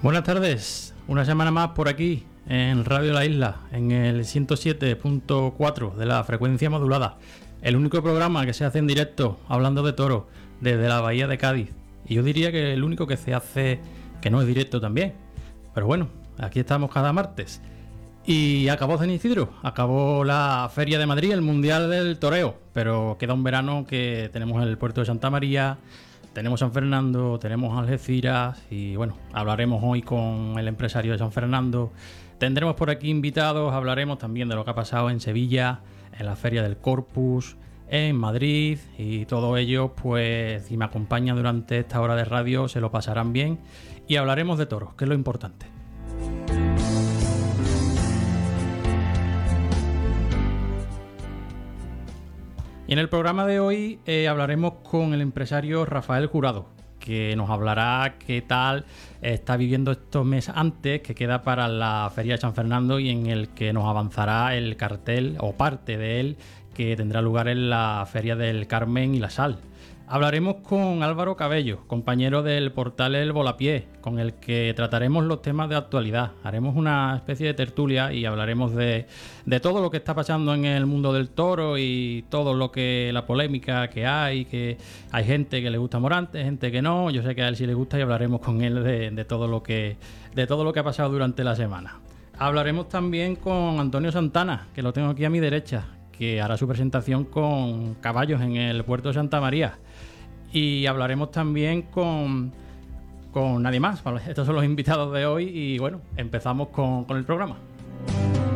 Buenas tardes, una semana más por aquí en Radio La Isla, en el 107.4 de la frecuencia modulada. El único programa que se hace en directo hablando de toros desde la Bahía de Cádiz. Y yo diría que el único que se hace que no es directo también. Pero bueno, aquí estamos cada martes. Y acabó San Isidro, acabó la Feria de Madrid, el Mundial del Toreo. Pero queda un verano que tenemos el puerto de Santa María, tenemos San Fernando, tenemos Algeciras y bueno, hablaremos hoy con el empresario de San Fernando. Tendremos por aquí invitados, hablaremos también de lo que ha pasado en Sevilla, en la Feria del Corpus, en Madrid y todo ello, pues si me acompañan durante esta hora de radio se lo pasarán bien y hablaremos de toros, que es lo importante. Y en el programa de hoy hablaremos con el empresario Rafael Jurado, que nos hablará qué tal está viviendo estos meses antes que queda para la Feria de San Fernando y en el que nos avanzará el cartel o parte de él que tendrá lugar en la Feria del Carmen y la Sal. Hablaremos con Álvaro Cabello, compañero del portal El Volapié, con el que trataremos los temas de actualidad. Haremos una especie de tertulia y hablaremos de todo lo que está pasando en el mundo del toro y todo lo que la polémica que hay gente que le gusta Morante, gente que no. Yo sé que a él sí le gusta y hablaremos con él de todo lo que ha pasado durante la semana. Hablaremos también con Antonio Santana, que lo tengo aquí a mi derecha, que hará su presentación con caballos en el puerto de Santa María. Y hablaremos también con nadie más. Estos son los invitados de hoy y bueno, empezamos con el programa.